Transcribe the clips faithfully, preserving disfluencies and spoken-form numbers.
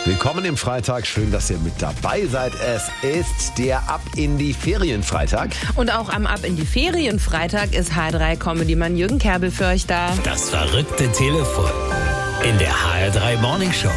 Willkommen im Freitag, schön, dass ihr mit dabei seid. Es ist der Ab in die Ferien Freitag. Und auch am Ab in die Ferien Freitag ist H R drei Comedy-Mann Jürgen Kerbel für euch da. Das verrückte Telefon in der H R drei Morning Show.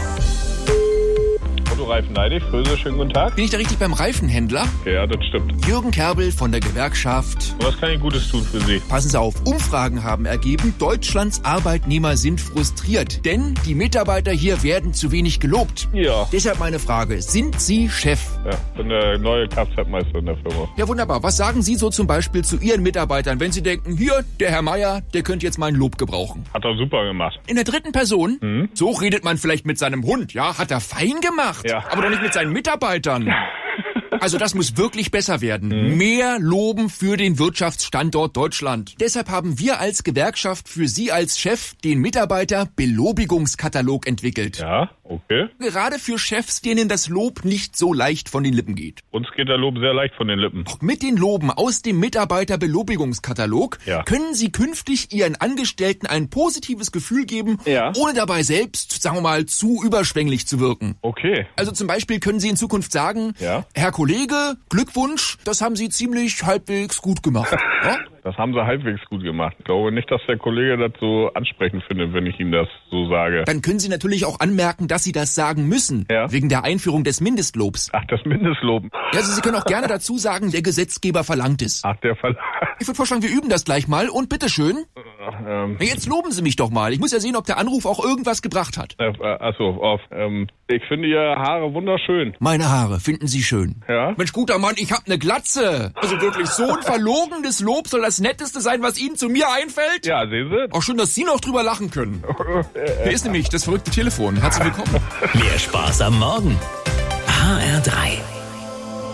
Autoreifen Neidig, Fröse, schönen guten Tag. Bin ich da richtig beim Reifenhändler? Ja, das stimmt. Jürgen Kerbel von der Gewerkschaft. Was kann ich Gutes tun für Sie? Passen Sie auf, Umfragen haben ergeben, Deutschlands Arbeitnehmer sind frustriert, denn die Mitarbeiter hier werden zu wenig gelobt. Ja. Deshalb meine Frage, sind Sie Chef? Ja, bin der neue Kfz-Meister in der Firma. Ja, wunderbar. Was sagen Sie so zum Beispiel zu Ihren Mitarbeitern, wenn Sie denken, hier, der Herr Meier, der könnte jetzt mein Lob gebrauchen? Hat er super gemacht. In der dritten Person? Mhm. So redet man vielleicht mit seinem Hund, ja? Hat er fein gemacht. Ja. Aber doch nicht mit seinen Mitarbeitern. Also das muss wirklich besser werden. Mhm. Mehr Loben für den Wirtschaftsstandort Deutschland. Deshalb haben wir als Gewerkschaft für Sie als Chef den Mitarbeiter-Belobigungskatalog entwickelt. Ja, okay. Gerade für Chefs, denen das Lob nicht so leicht von den Lippen geht. Uns geht der Lob sehr leicht von den Lippen. Mit den Loben aus dem Mitarbeiter-Belobigungskatalog Ja. können Sie künftig Ihren Angestellten ein positives Gefühl geben, Ja. ohne dabei selbst, sagen wir mal, zu überschwänglich zu wirken. Okay. Also zum Beispiel können Sie in Zukunft sagen, Ja. Herr Kollege, Glückwunsch, das haben Sie ziemlich halbwegs gut gemacht. Ja? Das haben sie halbwegs gut gemacht. Ich glaube nicht, dass der Kollege das so ansprechend findet, wenn ich ihm das so sage. Dann können Sie natürlich auch anmerken, dass Sie das sagen müssen, Ja. wegen der Einführung des Mindestlobs. Ach, das Mindestlob. Ja, also Sie können auch gerne dazu sagen, der Gesetzgeber verlangt es. Ach, der Verlag. Ich würde vorschlagen, wir üben das gleich mal und bitteschön. Ähm, Jetzt loben Sie mich doch mal. Ich muss ja sehen, ob der Anruf auch irgendwas gebracht hat. äh, achso, auf. Ähm, ich finde Ihre Haare wunderschön. Meine Haare finden Sie schön. Ja? Mensch, guter Mann, ich hab ne Glatze. Also wirklich, so ein verlogenes Lob soll das Netteste sein, was Ihnen zu mir einfällt? Ja, sehen Sie? Auch schön, dass Sie noch drüber lachen können. Hier ist nämlich das verrückte Telefon. Herzlich willkommen. Mehr Spaß am Morgen. H R drei.